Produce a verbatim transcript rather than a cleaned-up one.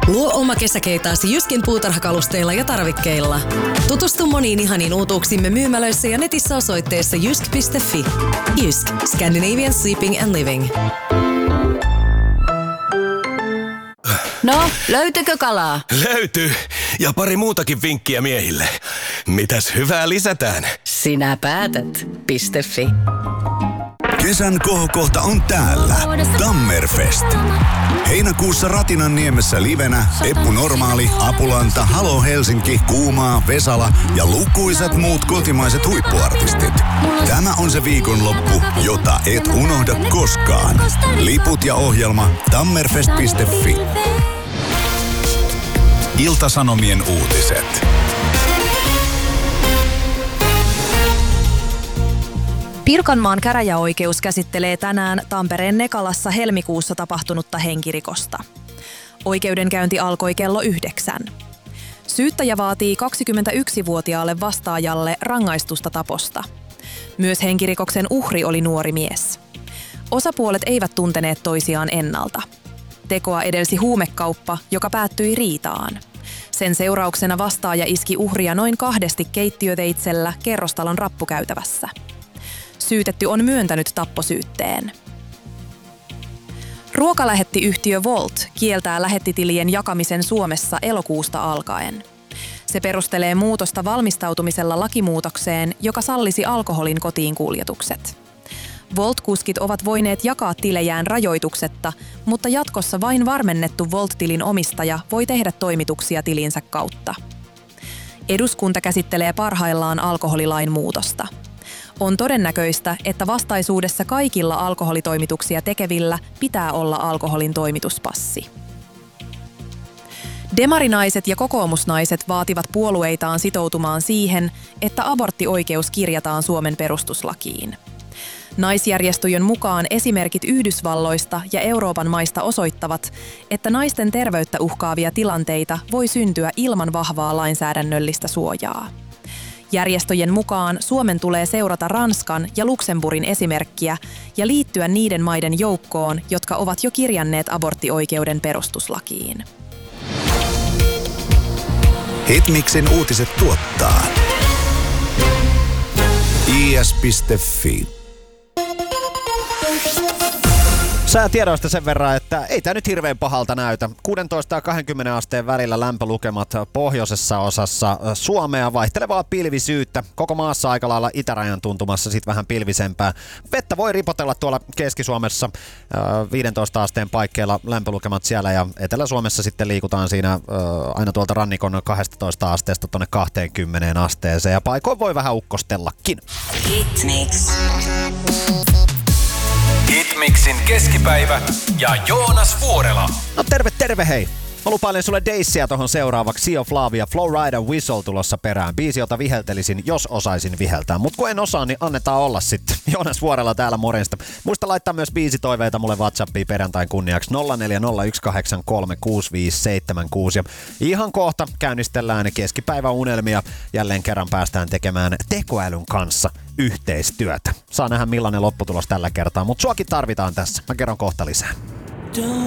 Luo oma kesäkeitaasi Jyskin puutarhakalusteilla ja tarvikkeilla. Tutustu moniin ihaniin uutuuksimme myymälöissä ja netissä osoitteessa jysk piste fi. Jysk, Scandinavian Sleeping and Living. No, löytyykö kalaa? Löytyy. Ja pari muutakin vinkkiä miehille. Mitäs hyvää lisätään? Sinä päätät. .fi. Kesän kohokohta on täällä. Tammerfest. Heinäkuussa Ratinanniemessä livenä Eppu Normaali, Apulanta, Halo Helsinki, Kuumaa, Vesala ja lukuisat muut kotimaiset huippuartistit. Tämä on se viikonloppu, jota et unohda koskaan. Liput ja ohjelma tammerfest piste fi. Ilta-Sanomien uutiset. Pirkanmaan käräjäoikeus käsittelee tänään Tampereen Nekalassa helmikuussa tapahtunutta henkirikosta. Oikeudenkäynti alkoi kello yhdeksän. Syyttäjä vaatii kaksikymmentäyksivuotiaalle vastaajalle rangaistusta taposta. Myös henkirikoksen uhri oli nuori mies. Osapuolet eivät tunteneet toisiaan ennalta. Tekoa edelsi huumekauppa, joka päättyi riitaan. Sen seurauksena vastaaja iski uhria noin kahdesti keittiöteitsellä kerrostalon rappukäytävässä. Syytetty on myöntänyt tapposyytteen. Ruokalähettiyhtiö Wolt kieltää lähettitilien jakamisen Suomessa elokuusta alkaen. Se perustelee muutosta valmistautumisella lakimuutokseen, joka sallisi alkoholin kotiin kuljetukset. Wolt-kuskit ovat voineet jakaa tilejään rajoituksetta, mutta jatkossa vain varmennettu Wolt-tilin omistaja voi tehdä toimituksia tilinsä kautta. Eduskunta käsittelee parhaillaan alkoholilain muutosta. On todennäköistä, että vastaisuudessa kaikilla alkoholitoimituksia tekevillä pitää olla alkoholin toimituspassi. Demarinaiset ja kokoomusnaiset vaativat puolueitaan sitoutumaan siihen, että aborttioikeus kirjataan Suomen perustuslakiin. Naisjärjestöjen mukaan esimerkit Yhdysvalloista ja Euroopan maista osoittavat, että naisten terveyttä uhkaavia tilanteita voi syntyä ilman vahvaa lainsäädännöllistä suojaa. Järjestöjen mukaan Suomen tulee seurata Ranskan ja Luxemburgin esimerkkiä ja liittyä niiden maiden joukkoon, jotka ovat jo kirjanneet aborttioikeuden perustuslakiin. Hitmixin uutiset tuottaa i s piste fi. Säätiedoista sen verran, että ei tämä nyt hirveän pahalta näytä. kuusitoista ja kaksikymmentä asteen välillä lämpölukemat pohjoisessa osassa Suomea, vaihtelevaa pilvisyyttä. Koko maassa aika lailla itärajan tuntumassa, sitten vähän pilvisempää. Vettä voi ripotella tuolla Keski-Suomessa viisitoista asteen paikkeilla lämpölukemat siellä, ja Etelä-Suomessa sitten liikutaan siinä aina tuolta rannikon kaksitoista asteesta tuonne kaksikymmentä asteeseen, ja paikoin voi vähän ukkostellakin. Hitmix. Hitmixin keskipäivä ja Joonas Vuorela. No terve terve hei! Mä lupailen sulle Daysia tohon seuraavaksi. Sea of Love ja Flowrider Whistle tulossa perään. Biisi, jota viheltelisin, jos osaisin viheltää. Mut kun en osaa, niin annetaan olla sitten. Joonas Vuorela täällä, morjesta. Muista laittaa myös biisitoiveita mulle WhatsAppiin perjantain kunniaksi nolla neljä nolla yksi kahdeksan kolme kuusi viisi seitsemän kuusi. Ja ihan kohta käynnistellään keskipäivän unelmia. Jälleen kerran päästään tekemään tekoälyn kanssa yhteistyötä. Saa nähdä millainen lopputulos tällä kertaa, mutta suakin tarvitaan tässä. Mä kerron kohta lisää.